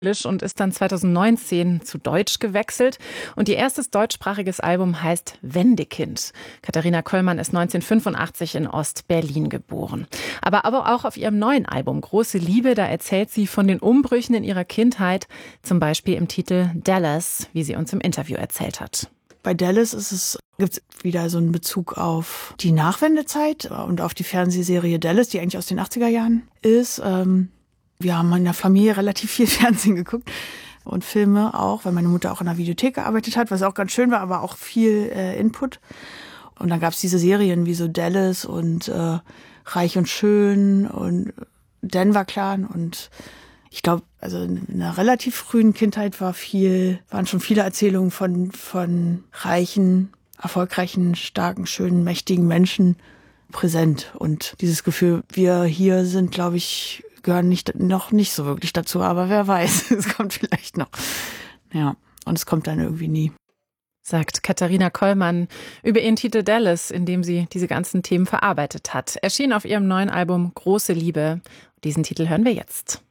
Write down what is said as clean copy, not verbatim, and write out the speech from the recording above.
und ist dann 2019 zu Deutsch gewechselt. Und ihr erstes deutschsprachiges Album heißt Wendekind. Katharina Kollmann ist 1985 in Ost-Berlin geboren. Aber auch auf ihrem neuen Album Große Liebe, da erzählt sie von den Umbrüchen in ihrer Kindheit, zum Beispiel im Titel Dallas, wie sie uns im Interview erzählt hat. Bei Dallas gibt es wieder so einen Bezug auf die Nachwendezeit und auf die Fernsehserie Dallas, die eigentlich aus den 80er Jahren ist. Wir haben in der Familie relativ viel Fernsehen geguckt und Filme auch, weil meine Mutter auch in der Videothek gearbeitet hat, was auch ganz schön war, aber auch viel Input. Und dann gab es diese Serien wie so Dallas und Reich und Schön und Denver Clan. Und ich glaube, also in einer relativ frühen Kindheit waren schon viele Erzählungen von reichen, erfolgreichen, starken, schönen, mächtigen Menschen präsent. Und dieses Gefühl, wir hier sind, glaube ich, gehören noch nicht so wirklich dazu, aber wer weiß, es kommt vielleicht noch. Ja, und es kommt dann irgendwie nie. Sagt Katharina Kollmann über ihren Titel Dallas, in dem sie diese ganzen Themen verarbeitet hat. Erschien auf ihrem neuen Album Große Liebe. Diesen Titel hören wir jetzt.